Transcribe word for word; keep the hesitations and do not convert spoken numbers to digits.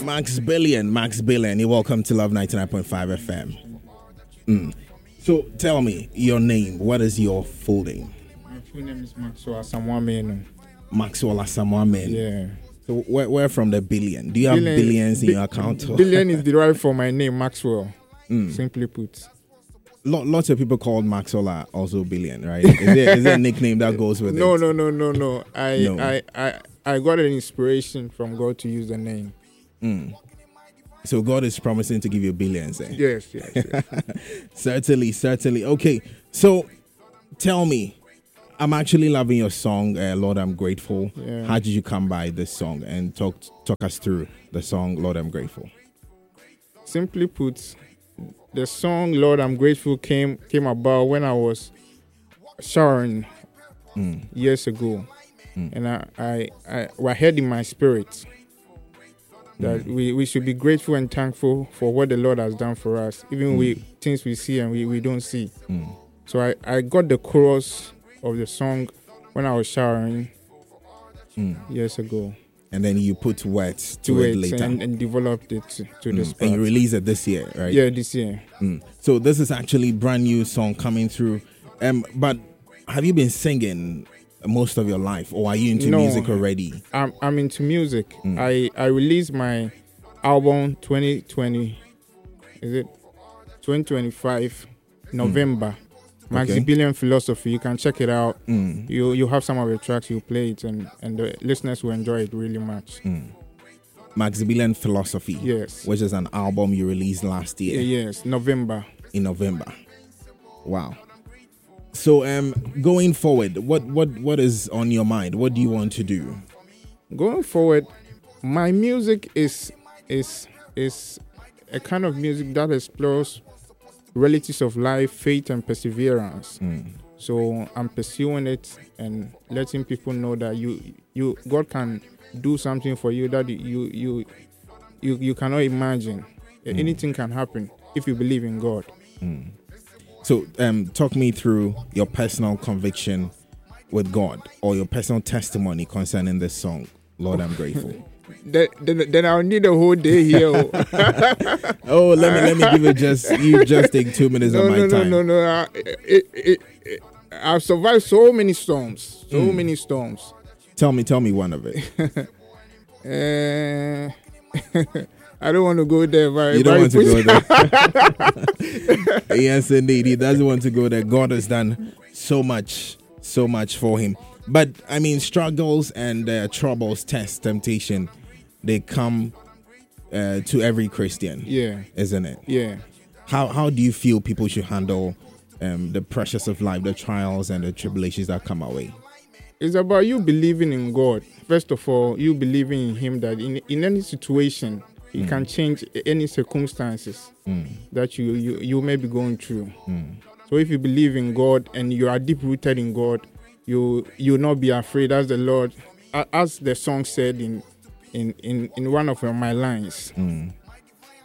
Max Billion, Max Billion. You're welcome to Love ninety-nine point five F M. Mm. So tell me your name. What is your full name? My full name is Maxwell Asamoah. Maxwell Asamoah. Yeah. So where, where from the billion? Do you have Billion, billions in bi- your account? Billion is derived from my name, Maxwell. Mm. Simply put. Lots of people called Maxwell are also billion, right? Is there, is there a nickname that goes with no, it? No, no, no, no, no. I, no. I, I, I got an inspiration from God to use the name. Mm. So God is promising to give you billions, eh? Yes, yes, yes. certainly, certainly. Okay, so tell me, I'm actually loving your song, uh, Lord, I'm Grateful. Yeah. How did you come by this song? And talk talk us through the song, Lord, I'm Grateful. Simply put, the song Lord I'm Grateful came came about when I was showering mm. years ago. Mm. And I, I, I, I heard in my spirit that mm. we, we should be grateful and thankful for what the Lord has done for us, even mm. we things we see and we, we don't see. Mm. So I, I got the chorus of the song when I was showering mm. years ago. And then you put words to, to it, it later. And, and developed it to, to mm. this part. And you released it this year, right? Yeah, this year. Mm. So this is actually brand new song coming through. Um, but have you been singing most of your life, or are you into no, music already? I'm I'm into music. Mm. I, I released my album twenty twenty, is it twenty twenty-five November. Mm. Max okay. Billion Philosophy. You can check it out. Mm. You you have some of the tracks. You play it, and, and the listeners will enjoy it really much. Mm. Max Billion Philosophy. Yes. Which is an album you released last year. Yes, November. In November. Wow. So um, going forward, what, what what is on your mind? What do you want to do? Going forward, my music is is is a kind of music that explores realities of life, faith, and perseverance. Mm. So I'm pursuing it and letting people know that you you God can do something for you that you you you, you cannot imagine. Mm. Anything can happen if you believe in God. Mm. So um, talk me through your personal conviction with God, or your personal testimony concerning this song, Lord, I'm Grateful. Then, then, then I'll need a whole day here. oh, let me let me give it just you just take two minutes no, of my no, time. No, no, no, no. It, it, it, I've survived so many storms, so mm. many storms. Tell me, tell me one of it. uh, I don't want to go there. Very, you don't very want to go there. Yes, indeed, he doesn't want to go there. God has done so much, so much for him. But I mean, struggles and uh, troubles, tests, temptation, they come uh, to every Christian. Yeah, isn't it? Yeah. How how do you feel people should handle um, the pressures of life, the trials and the tribulations that come our way? It's about you believing in God. First of all, you believing in Him that in in any situation He mm. can change any circumstances mm. that you, you you may be going through. Mm. So if you believe in God and you are deep rooted in God, you you will not be afraid. As the Lord, as the song said in in in, in one of my lines, mm.